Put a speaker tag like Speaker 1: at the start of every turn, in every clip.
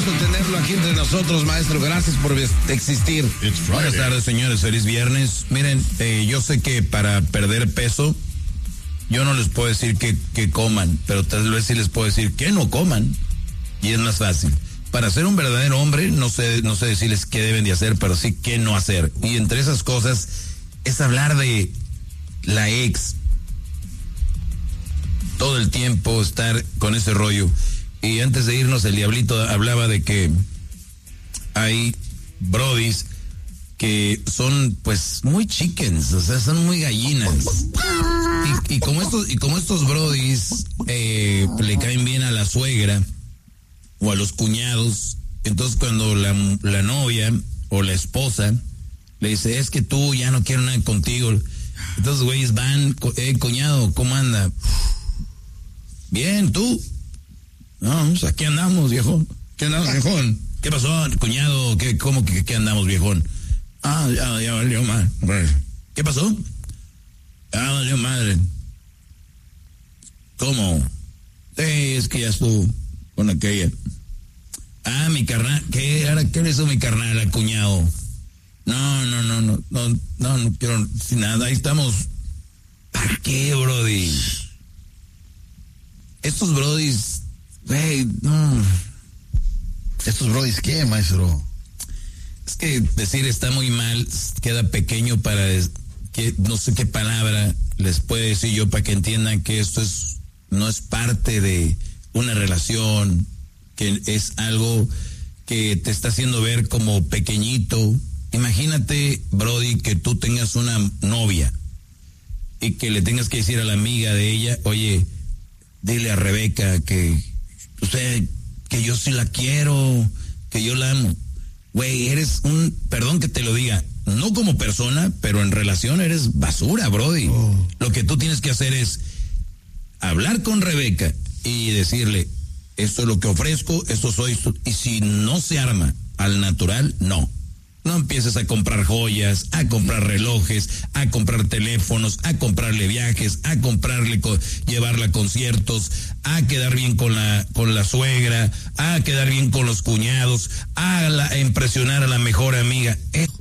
Speaker 1: gusto tenerlo aquí entre nosotros, maestro. Gracias por existir.
Speaker 2: Buenas tardes, señores. Feliz viernes. Miren, yo sé que para perder peso, yo no les puedo decir que coman, pero tal vez sí les puedo decir que no coman. Y es más fácil. Para ser un verdadero hombre, no sé decirles qué deben de hacer, pero sí qué no hacer. Y entre esas cosas es hablar de la ex. Todo el tiempo estar con ese rollo. Y antes de irnos, el Diablito hablaba de que hay brodis que son pues muy chickens, o sea, son muy gallinas. Y como estos brodis le caen bien a la suegra o a los cuñados, entonces cuando la novia o la esposa le dice, es que tú ya no quiero nada contigo, entonces güeyes van, cuñado, ¿cómo anda? Bien, ¿tú? No, pues aquí andamos, viejón. ¿Qué andamos, viejón? ¿Qué pasó, cuñado? ¿Cómo que andamos, viejón? Ya valió madre. ¿Qué pasó? Ya valió madre. ¿Cómo? Sí, es que ya estuvo con aquella. Mi carnal. ¿Qué? ¿Ahora qué le hizo mi carnal al cuñado? No quiero sin nada. Ahí estamos. ¿Para qué, brody? Estos brodis, güey, no.
Speaker 1: ¿Estos brodis qué, maestro?
Speaker 2: Es que decir está muy mal, queda pequeño para que no sé qué palabra les puedo decir yo para que entiendan que esto no es parte de una relación, que es algo que te está haciendo ver como pequeñito. Imagínate, brody, que tú tengas una novia y que le tengas que decir a la amiga de ella, oye, dile a Rebeca que yo sí la quiero, que yo la amo. Güey, eres perdón que te lo diga, no como persona, pero en relación eres basura, brody. Lo que tú tienes que hacer es hablar con Rebeca y decirle, esto es lo que ofrezco, esto soy, y si no se arma al natural, no empieces a comprar joyas, a comprar relojes, a comprar teléfonos, a comprarle viajes, a llevarla a conciertos, a quedar bien con la suegra, a quedar bien con los cuñados, a impresionar a la mejor amiga.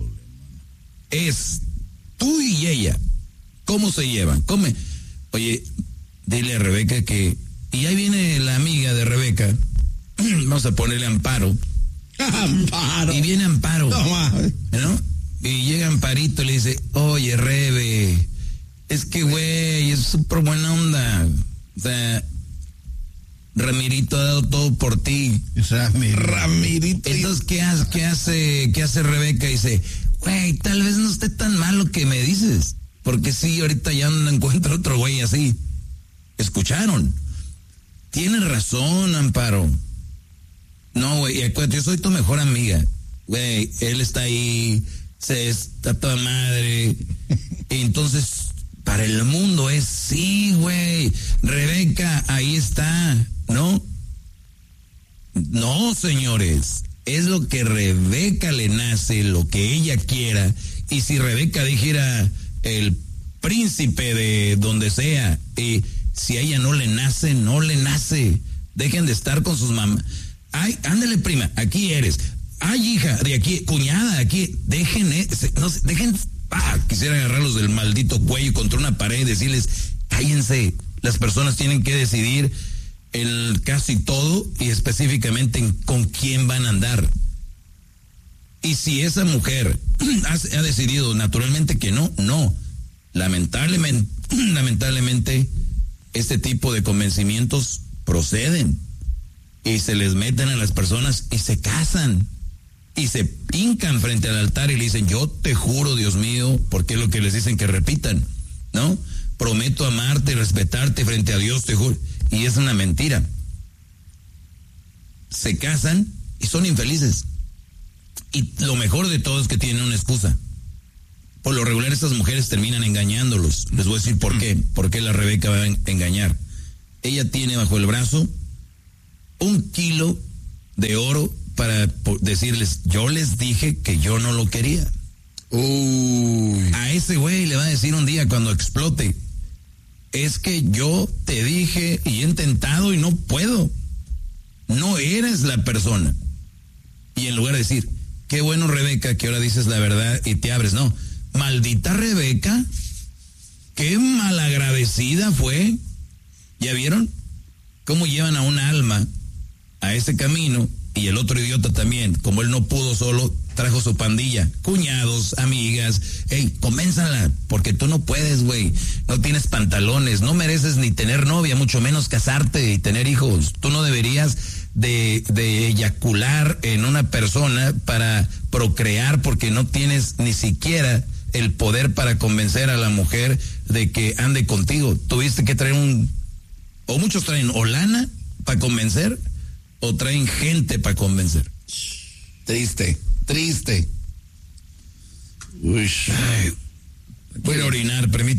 Speaker 2: Es tú y ella. ¿Cómo se llevan? Oye, dile a Rebeca que, y ahí viene la amiga de Rebeca, vamos a ponerle Amparo.
Speaker 1: Amparo.
Speaker 2: Y viene Amparo, ¿no? Y llega Amparito y le dice, oye, Rebe, es que güey, es súper buena onda. O sea, Ramirito ha dado todo por ti.
Speaker 1: Ramirito.
Speaker 2: Entonces, ¿qué hace Rebeca? Dice, güey, tal vez no esté tan mal lo que me dices. Porque sí, ahorita ya no encuentro otro güey así. ¿Escucharon? Tienes razón, Amparo. No, güey, acuérdate, yo soy tu mejor amiga. Güey, él está ahí, está toda madre. Entonces, para el mundo es, sí, güey, Rebeca, ahí está, ¿no? No, señores, es lo que Rebeca le nace, lo que ella quiera. Y si Rebeca dijera el príncipe de donde sea, y si a ella no le nace, no le nace. Dejen de estar con sus mamás. Ay, ándale, prima, aquí eres. Ay, hija, de aquí, cuñada, aquí. Dejen, quisiera agarrarlos del maldito cuello contra una pared y decirles, cállense. Las personas tienen que decidir el casi todo y específicamente con quién van a andar. Y si esa mujer ha decidido naturalmente que no. Lamentablemente, este tipo de convencimientos proceden. Y se les meten a las personas y se casan y se hincan frente al altar y le dicen, yo te juro, Dios mío, porque es lo que les dicen que repitan, ¿no? Prometo amarte y respetarte frente a Dios, te juro. Y es una mentira. Se casan y son infelices. Y lo mejor de todo es que tienen una excusa. Por lo regular estas mujeres terminan engañándolos. Les voy a decir por qué. ¿Por qué la Rebeca va a engañar? Ella tiene bajo el brazo 1 kilo de oro para decirles, yo les dije que yo no lo quería. A ese güey le va a decir un día cuando explote, es que yo te dije y he intentado y no puedo. No eres la persona. Y en lugar de decir, qué bueno, Rebeca, que ahora dices la verdad y te abres. No, maldita Rebeca, qué malagradecida fue. ¿Ya vieron cómo llevan a un alma a ese camino? Y el otro idiota también, como él no pudo solo, trajo su pandilla, cuñados, amigas. Ey, convénzala, porque tú no puedes, güey. No tienes pantalones, no mereces ni tener novia, mucho menos casarte y tener hijos. Tú no deberías de eyacular en una persona para procrear, porque no tienes ni siquiera el poder para convencer a la mujer de que ande contigo. Tuviste que traer o muchos traen o lana para convencer, o traen gente para convencer. Triste. Uy. Voy a orinar, permítame.